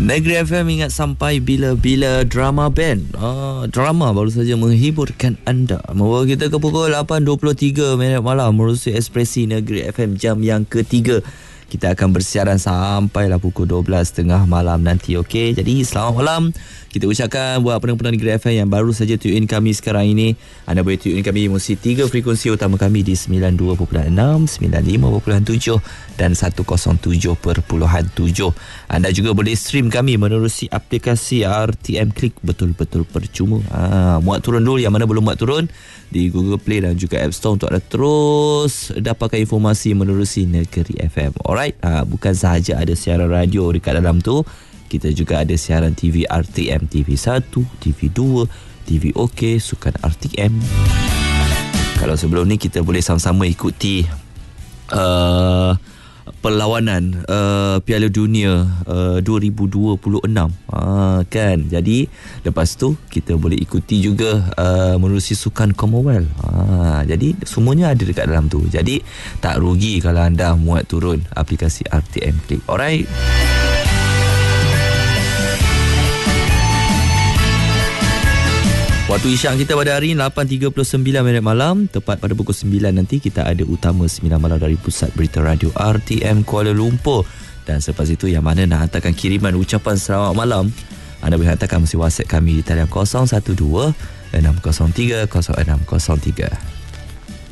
Negeri FM ingat sampai bila-bila drama band. Drama baru saja menghiburkan anda. Membawa kita ke pukul 8.23 malam menerusi Ekspresi Negeri FM jam yang ketiga. Kita akan bersiaran sampailah pukul 12.30 malam nanti, okey? Jadi selamat malam. Kita ucapkan buat pendengar Negeri FM yang baru saja tune in kami sekarang ini. Anda boleh tune in kami mesti 3 frekuensi utama kami di 92.6, 95.7 dan 107.7. Anda juga boleh stream kami menerusi aplikasi RTM Click, betul-betul percuma. Muat turun dulu yang mana belum muat turun di Google Play dan juga App Store untuk anda terus dapatkan informasi menerusi Negeri FM. Alright, bukan sahaja ada siaran radio dekat dalam tu, kita juga ada siaran TV RTM, TV1, TV2, TV OK, Sukan RTM. Kalau sebelum ni kita boleh sama-sama ikuti perlawanan Piala Dunia 2026 kan. Jadi lepas tu kita boleh ikuti juga menerusi Sukan Commonwealth. Jadi semuanya ada dekat dalam tu. Jadi tak rugi kalau anda muat turun aplikasi RTM Click. Alright. Waktu isyak kita pada hari ini 8.39 malam. Tepat pada pukul 9 nanti kita ada Utama 9 malam dari Pusat Berita Radio RTM Kuala Lumpur. Dan selepas itu yang mana nak hantarkan kiriman ucapan selamat malam, anda boleh hantarkan melalui WhatsApp kami di talian 012 603 0603.